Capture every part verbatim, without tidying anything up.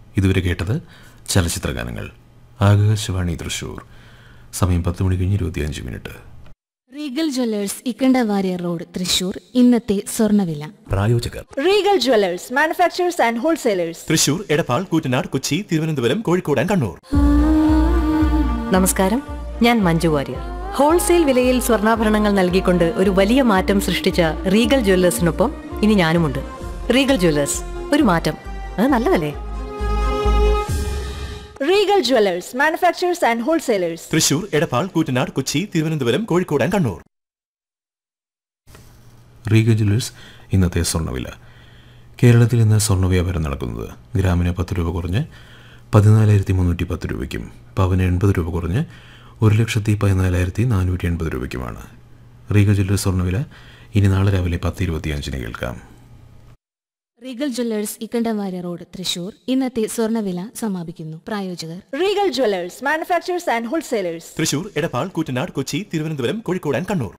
ഇതുവരെ കേട്ടത് ചലച്ചിത്രഗാനങ്ങൾ. ആകാശവാണി തൃശൂർ. സമയം പത്ത് മണി കഴിഞ്ഞ് ഇരുപത്തിയഞ്ച് minute. Regal Jewellers Ikkanda Warrier road Thrissur. ഇന്നത്തെ സ്വർണ്ണവില. പ്രായോജകർ Regal Jewellers manufacturers and wholesalers Thrissur, Edappal, Koottanad, Kochi, Thiruvananthapuram, Kozhikode and Kannur. നമസ്കാരം, ഞാൻ മഞ്ജു വാര്യർ. ഹോൾസെയിൽ വിലയിൽ സ്വർണ്ണാഭരണങ്ങൾ നൽകിക്കൊണ്ട് ഒരു വലിയ മാറ്റം സൃഷ്ടിച്ച റീഗൽ ജ്വല്ലേഴ്സിനൊപ്പം ഇനി ഞാനുമുണ്ട്. റീഗൽ ജ്വല്ലേഴ്സ്, ഒരു മാറ്റം, അത് നല്ലതല്ലേ? Regal Jewellers manufacturers and wholesalers Thrissur, Edappal, Koottanad, Kochi, Thiruvananthapuram, Kozhikode and Kannur. Regal Jewellers ഇന്നത്തെ സ്വർണ്ണവില. കേരളത്തിൽ ഇന്ന് സ്വർണ്ണ വ്യാപാരം നടക്കുന്നത് ഗ്രാമിന് പത്ത് രൂപ കുറഞ്ഞ് പതിനാലായിരത്തി മുന്നൂറ്റി പത്ത് രൂപയ്ക്കും പവന് എൺപത് രൂപ കുറഞ്ഞ് ഒരു ലക്ഷത്തി പതിനാലായിരത്തി നാനൂറ്റി എൺപത് രൂപയ്ക്കുമാണ്. റീഗൽ ജ്വല്ലേഴ്സ് സ്വർണ്ണവില ഇനി നാളെ രാവിലെ പത്ത് ഇരുപത്തിയഞ്ചിന് കേൾക്കാം. Regal Jewellers Ikkanda Warrier road Thrissur. ഇന്നത്തെ സ്വർണ്ണവില സമാപിക്കുന്നു. പ്രായോജകർ Regal Jewellers manufacturers and wholesalers Thrissur, Edappal, Koottanad, Kochi, Thiruvananthapuram, Kozhikode and Kannur.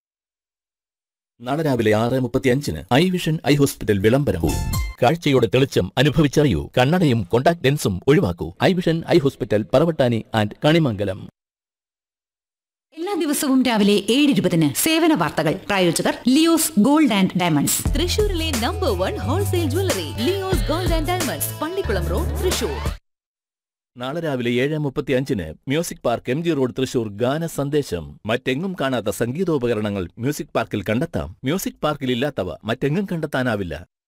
നാളെ രാവിലെ ആറ് മുപ്പത്തി അഞ്ചിന് ഐ വിഷൻ ഐ ഹോസ്പിറ്റൽ വിളംബരവും. കാഴ്ചയുടെ തെളിച്ചം അനുഭവിച്ചറിയൂ. കണ്ണടയും contact ലെൻസും ഒഴിവാക്കൂ. I vision eye hospital, Paravattani and Kanimangalam. എല്ലാ ദിവസവും രാവിലെ ഏഴ് ഇരുപതിന് സേവന വാർത്തകൾ. പ്രായോജകർ ലിയോസ് ഗോൾഡ് ആൻഡ് ഡയമണ്ട്സ്. തൃശൂരിലെ number one wholesale jewellery Leo's gold and diamonds, Pallikkulam road, Thrissur. നാളെ രാവിലെ ഏഴ് മുപ്പത്തി അഞ്ചിന് music park M G road Thrissur ഗാന സന്ദേശം. മറ്റെങ്ങും കാണാത്ത സംഗീതോപകരണങ്ങൾ മ്യൂസിക് പാർക്കിൽ കണ്ടെത്താം. മ്യൂസിക് പാർക്കിൽ ഇല്ലാത്തവ മറ്റെങ്ങും കണ്ടെത്താനാവില്ല.